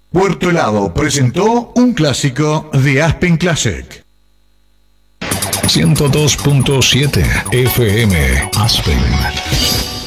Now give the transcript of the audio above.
Puerto Helado presentó un clásico de Aspen Classic. 102.7 FM Aspen.